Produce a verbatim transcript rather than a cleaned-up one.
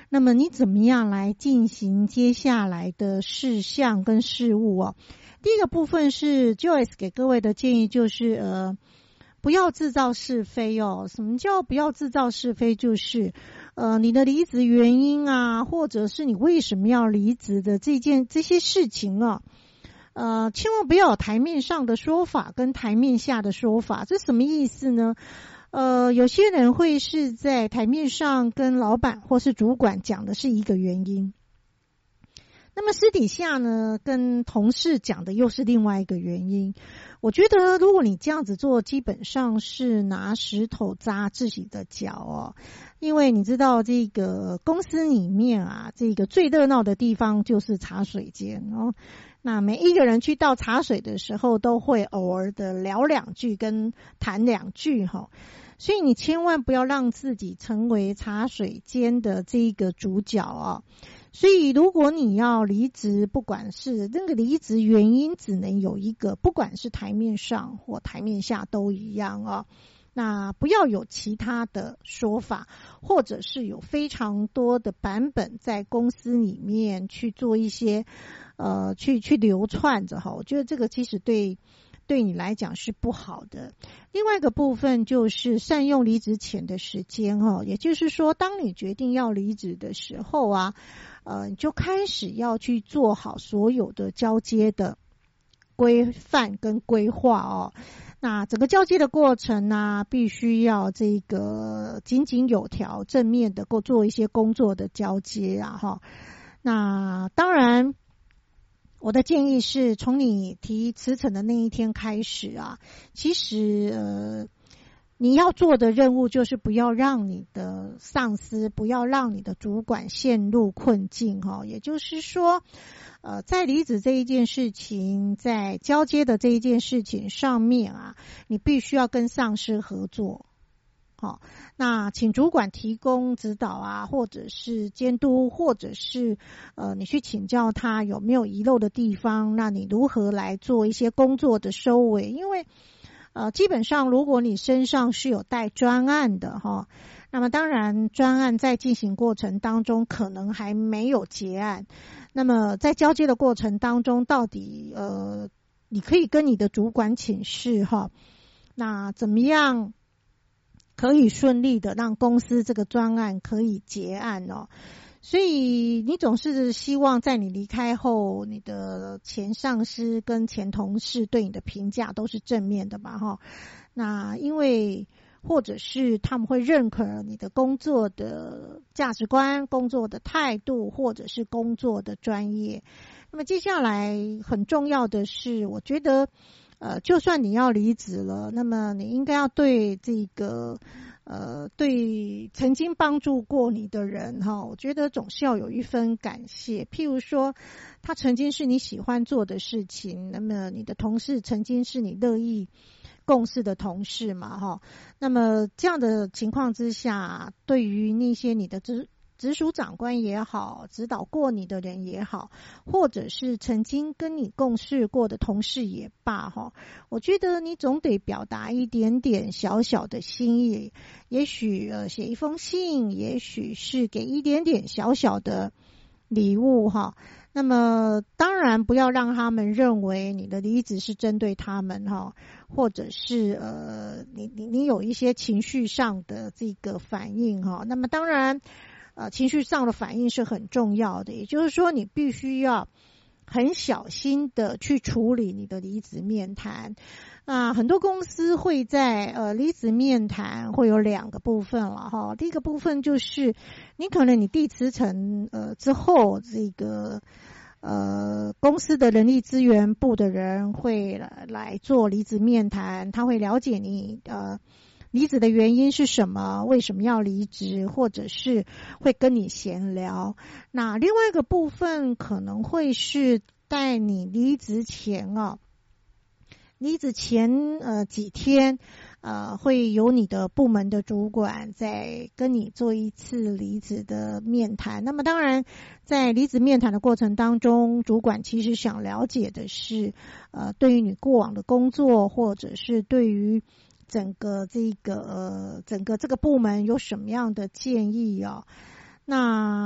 那么你怎么样来进行接下来的事项跟事务哦？第一个部分是 Joyce 给各位的建议就是呃，不要制造是非哦。什么叫不要制造是非？就是呃，你的离职原因啊，或者是你为什么要离职的这件这些事情啊，呃，千万不要有台面上的说法跟台面下的说法。这什么意思呢？呃，有些人会是在台面上跟老板或是主管讲的是一个原因，那么私底下呢，跟同事讲的又是另外一个原因。我觉得如果你这样子做，基本上是拿石头砸自己的脚哦。因为你知道这个公司里面啊，这个最热闹的地方就是茶水间哦。那每一个人去倒茶水的时候，都会偶尔的聊两句跟谈两句哈。所以你千万不要让自己成为茶水间的这个主角啊。所以如果你要离职，不管是那个离职原因只能有一个，不管是台面上或台面下都一样啊。那不要有其他的说法，或者是有非常多的版本在公司里面去做一些呃去去流窜着哈。我觉得这个其实对对你来讲是不好的。另外一个部分就是善用离职前的时间哦，也就是说当你决定要离职的时候啊，呃，你就开始要去做好所有的交接的规范跟规划哦。那整个交接的过程呢、啊，必须要这个井井有条、正面的够做一些工作的交接啊哈。那当然，我的建议是从你提辞呈的那一天开始啊，其实呃。你要做的任务就是不要让你的上司，不要让你的主管陷入困境哈。也就是说，呃，在离职这一件事情，在交接的这一件事情上面啊，你必须要跟上司合作。好，那请主管提供指导啊，或者是监督，或者是呃，你去请教他有没有遗漏的地方，那你如何来做一些工作的收尾，因为呃，基本上如果你身上是有带专案的哈，那么当然专案在进行过程当中可能还没有结案，那么在交接的过程当中，到底呃，你可以跟你的主管请示哈，那怎么样可以顺利的让公司这个专案可以结案哦。所以你总是希望在你离开后，你的前上司跟前同事对你的评价都是正面的吧齁。那因为或者是他们会认可你的工作的价值观、工作的态度，或者是工作的专业。那么接下来很重要的是，我觉得呃，就算你要离职了，那么你应该要对这个呃，对曾经帮助过你的人哈，我觉得总是要有一份感谢。譬如说，他曾经是你喜欢做的事情，那么你的同事曾经是你乐意共事的同事嘛哈。那么这样的情况之下，对于那些你的直直属长官也好，指导过你的人也好，或者是曾经跟你共事过的同事也罢哈，我觉得你总得表达一点点小小的心意，也许呃写一封信，也许是给一点点小小的礼物哈。那么当然不要让他们认为你的离职是针对他们哈，或者是呃你你你有一些情绪上的这个反应哈。那么当然呃，情绪上的反应是很重要的，也就是说你必须要很小心的去处理你的离职面谈。那很多公司会在呃离职面谈会有两个部分了哈。第一个部分就是你可能你递辞呈呃之后，这个呃公司的人力资源部的人会来来做离职面谈，他会了解你呃离职的原因是什么？为什么要离职？或者是会跟你闲聊。那另外一个部分可能会是在你离职前啊，离职前呃几天，呃会有你的部门的主管在跟你做一次离职的面谈。那么当然，在离职面谈的过程当中，主管其实想了解的是，呃对于你过往的工作，或者是对于整个这个呃整个这个部门有什么样的建议哦？那